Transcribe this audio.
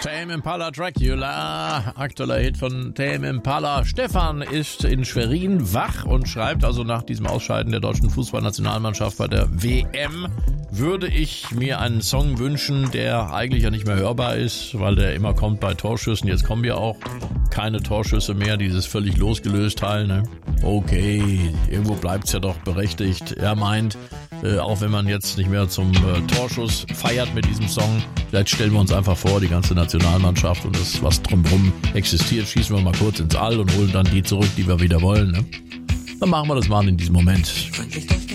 Tame Impala Dracula, aktueller Hit von Tame Impala. Stefan ist in Schwerin wach und schreibt also nach diesem Ausscheiden der deutschen Fußballnationalmannschaft bei der WM, würde ich mir einen Song wünschen, der eigentlich ja nicht mehr hörbar ist, weil der immer kommt bei Torschüssen. Jetzt kommen ja auch keine Torschüsse mehr, dieses völlig losgelöst Teil, ne? Okay, irgendwo bleibt's ja doch berechtigt. Er meint, auch wenn man jetzt nicht mehr zum Torschuss feiert mit diesem Song, vielleicht stellen wir uns einfach vor, die ganze Nationalmannschaft und das, was drumherum existiert, schießen wir mal kurz ins All und holen dann die zurück, die wir wieder wollen, ne? Dann machen wir das mal in diesem Moment.